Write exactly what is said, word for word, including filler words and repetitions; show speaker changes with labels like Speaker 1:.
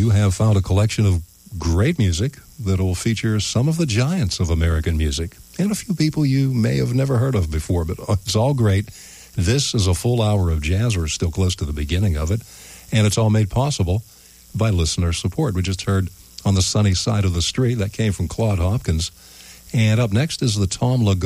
Speaker 1: you have found a collection of great music that will feature some of the giants of American music and a few people you may have never heard of before, but it's all great. This is a full hour of jazz. We're still close to the beginning of it, and it's all made possible by listener support. We just heard On the Sunny Side of the Street. That came from Claude Hopkins. And up next is the Tom LaGarde